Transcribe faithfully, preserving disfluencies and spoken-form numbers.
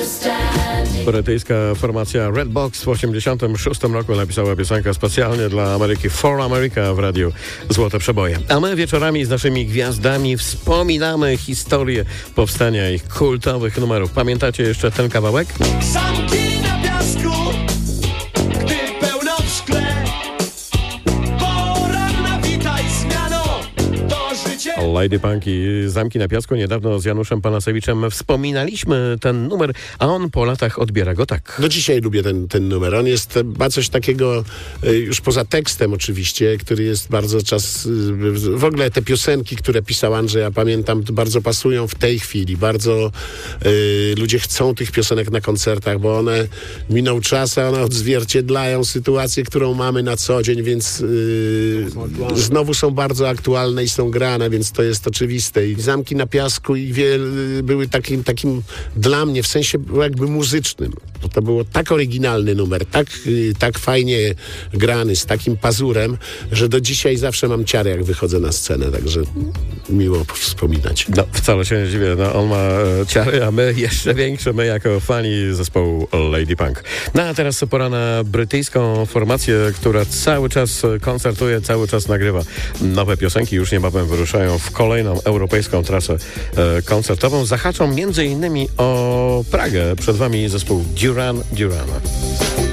Brytyjska formacja Redbox w osiemdziesiątym szóstym roku napisała piosenkę specjalnie dla Ameryki For America w radiu Złote Przeboje. A my wieczorami z naszymi gwiazdami wspominamy historię powstania ich kultowych numerów. Pamiętacie jeszcze ten kawałek? Zamki na piasku, gdy pełno w szkle. Poranna witaj zmiano, to życie. Lady Punk i Zamki na piasku. Niedawno z Januszem Panasewiczem wspominaliśmy ten numer, a on po latach odbiera go tak. Do dzisiaj lubię ten, ten numer. On jest, ma coś takiego, już poza tekstem oczywiście, który jest bardzo czas... W ogóle te piosenki, które pisał Andrzej, ja pamiętam, bardzo pasują w tej chwili. Bardzo y, ludzie chcą tych piosenek na koncertach, bo one minął czas, a one odzwierciedlają sytuację, którą mamy na co dzień, więc y, znowu są bardzo aktualne i są grane, więc to jest oczywiste. I Zamki na piasku i wiel, były takim, takim dla mnie, w sensie jakby muzycznym. Bo to było tak oryginalny numer, tak, tak fajnie grany, z takim pazurem, że do dzisiaj zawsze mam ciary, jak wychodzę na scenę, także miło wspominać. No, wcale się nie dziwię. No, on ma e, ciary, a my jeszcze większe, my jako fani zespołu Lady Punk. No a teraz pora na brytyjską formację, która cały czas koncertuje, cały czas nagrywa nowe piosenki. Już niebawem wyruszają w kolejną europejską trasę e, koncertową. Zahaczą między innymi o Pragę. Przed wami zespół Duran Duran.